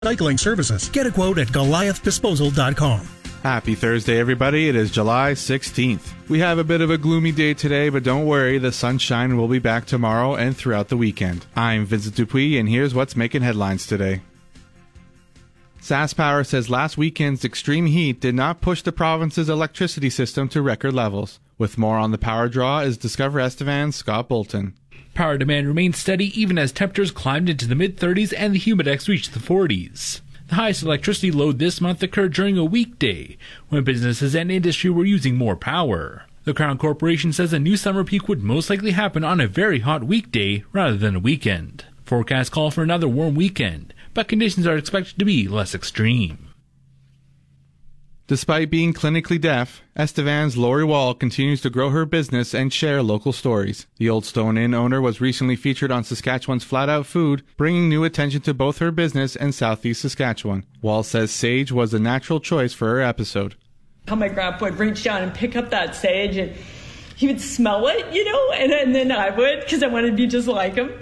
Recycling services. Get a quote at GoliathDisposal.com. Happy Thursday, everybody. It is July 16th. We have a bit of a gloomy day today, but don't worry, the sunshine will be back tomorrow and throughout the weekend. I'm Vincent Dupuis, and here's what's making headlines today. SaskPower says last weekend's extreme heat did not push the province's electricity system to record levels. With more on the power draw is Discover Estevan's Scott Bolton. Power demand remained steady even as temperatures climbed into the mid-30s and the humidex reached the 40s. The highest electricity load this month occurred during a weekday, when businesses and industry were using more power. The Crown Corporation says a new summer peak would most likely happen on a very hot weekday rather than a weekend. Forecasts call for another warm weekend, but conditions are expected to be less extreme. Despite being clinically deaf, Estevan's Lori Wall continues to grow her business and share local stories. The Old Stone Inn owner was recently featured on Saskatchewan's Flat Out Food, bringing new attention to both her business and Southeast Saskatchewan. Wall says sage was a natural choice for her episode. How my grandpa would reach down and pick up that sage, and he would smell it, and then I would, because I wanted to be just like him,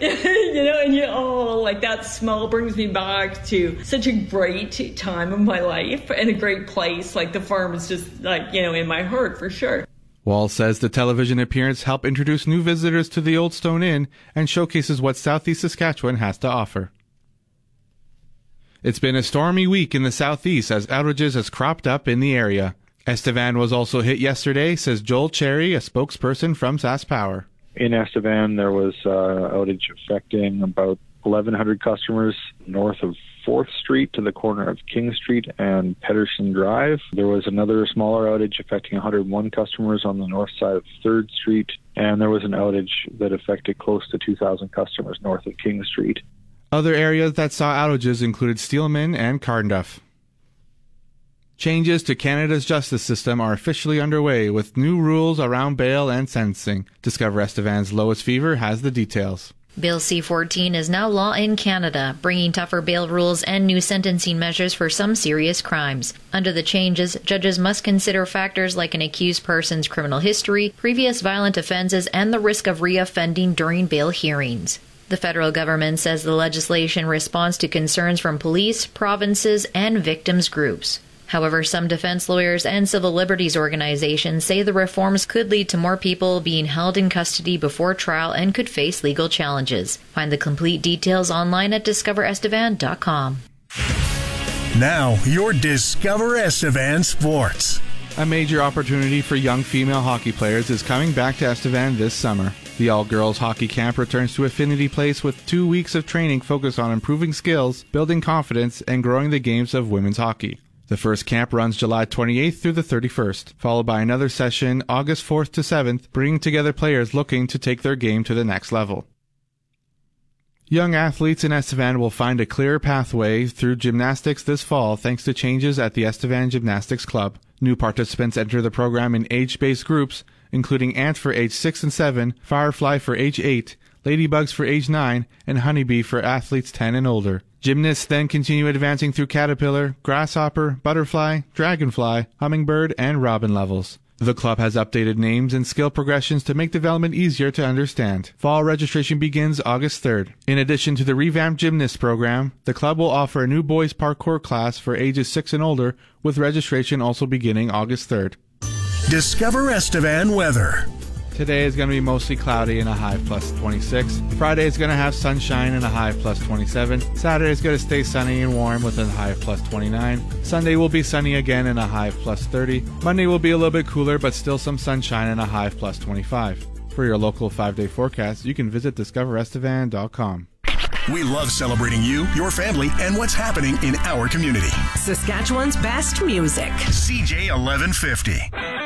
like that smell brings me back to such a great time of my life and a great place. Like the farm is just in my heart for sure. Wall says the television appearance helped introduce new visitors to the Old Stone Inn and showcases what Southeast Saskatchewan has to offer. It's been a stormy week in the Southeast as outages has cropped up in the area. Estevan was also hit yesterday, says Joel Cherry, a spokesperson from SaskPower. In Estevan, there was outage affecting about 1,100 customers north of 4th Street to the corner of King Street and Pedersen Drive. There was another smaller outage affecting 101 customers on the north side of 3rd Street, and there was an outage that affected close to 2,000 customers north of King Street. Other areas that saw outages included Steelman and Carnduff. Changes to Canada's justice system are officially underway with new rules around bail and sentencing. Discover Estevan's Lois Fever has the details. Bill C-14 is now law in Canada, bringing tougher bail rules and new sentencing measures for some serious crimes. Under the changes, judges must consider factors like an accused person's criminal history, previous violent offenses, and the risk of reoffending during bail hearings. The federal government says the legislation responds to concerns from police, provinces, and victims groups. However, some defense lawyers and civil liberties organizations say the reforms could lead to more people being held in custody before trial and could face legal challenges. Find the complete details online at discoverestevan.com. Now, your Discover Estevan Sports. A major opportunity for young female hockey players is coming back to Estevan this summer. The all-girls hockey camp returns to Affinity Place with 2 weeks of training focused on improving skills, building confidence, and growing the games of women's hockey. The first camp runs July 28th through the 31st, followed by another session August 4th to 7th, bringing together players looking to take their game to the next level. Young athletes in Estevan will find a clearer pathway through gymnastics this fall thanks to changes at the Estevan Gymnastics Club. New participants enter the program in age-based groups, including Ant for age 6 and 7, Firefly for age 8, Ladybugs for age 9, and Honeybee for athletes 10 and older. Gymnasts then continue advancing through Caterpillar, Grasshopper, Butterfly, Dragonfly, Hummingbird, and Robin levels. The club has updated names and skill progressions to make development easier to understand. Fall registration begins August 3rd. In addition to the revamped gymnast program, the club will offer a new boys parkour class for ages 6 and older, with registration also beginning August 3rd. Discover Estevan weather. Today is going to be mostly cloudy and a high of plus 26. Friday is going to have sunshine and a high of plus 27. Saturday is going to stay sunny and warm with a high of plus 29. Sunday will be sunny again and a high of plus 30. Monday will be a little bit cooler but still some sunshine and a high of plus 25. For your local 5-day forecast, you can visit discoverestevan.com. We love celebrating you, your family, and what's happening in our community. Saskatchewan's best music. CJ 1150.